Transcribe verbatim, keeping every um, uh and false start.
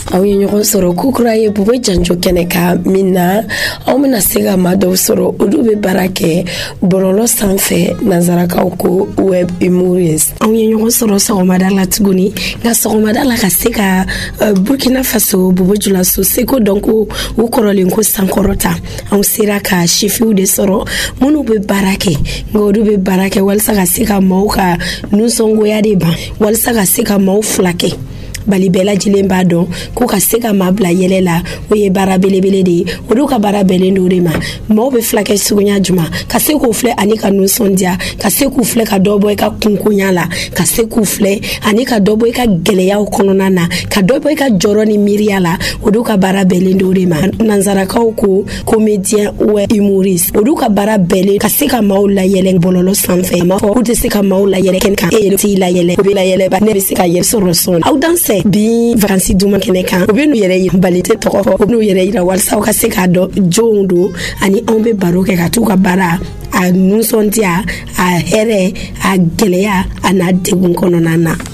aw ye ɲɔgɔn sɔrɔ kukura ye Bubu Janjo kɛnɛ ka min na aw bɛna se ka maa dɔw sɔrɔ olu bɛ baara kɛ bɔlɔlɔ sanfɛ nanzarakaw ko web humorist. Aw ye ɲɔgɔn sɔrɔ sɔgɔmada la tuguni nka sɔgɔmada la ka se ka uh, Burkina Faso Bubu Julaso seko dɔn ko u kɔrɔlen ko sankɔrɔta anw sera ka sifiw de sɔrɔ minnu bɛ baara kɛ nka olu bɛ baara kɛ walasa ka se ka maaw ka nusɔngoya de ban walasa ka se ka maaw fila kɛ bali bɛɛ lajɛlen b'a dɔn ko ka se ka maa bila yɛlɛ la o ye baara belebele de ye olu ka baara bɛnnen do de ma maaw bɛ filakɛ sugunya juma ka se k'u filɛ ani ka nusɔndiya ka se k'u filɛ ka dɔ bɔ i ka kunkonya la ka se k'u filɛ ani ka dɔ bɔ i ka gɛlɛyaw kɔnɔna na ka dɔ bɔ i ka jɔrɔ ni miiriya la olu ka baara bɛnnen do de ma nanzarakaw ko comédien ou humoriste olu ka baara bɛnnen ka se ka maaw layɛlɛ bɔlɔlɔ sanfɛ ma fɔ k'u tɛ se ka maaw layɛlɛ kɛnɛ kan e yɛrɛ t'i layɛlɛ o bɛ layɛlɛ ba ne bɛ se ka yɛrɛ sɔrɔ sɔn aw danse bi vacances duma kɛnɛ kan u bɛ n'u yɛrɛ yira bali tɛ tɔgɔ fɔ u bɛ n'u yɛrɛ yira walasa u ka se k'a dɔn jɔnw don ani anw bɛ baro kɛ ka t'u ka baara a nusɔndiya a hɛrɛ a gɛlɛya a n'a degun kɔnɔna na.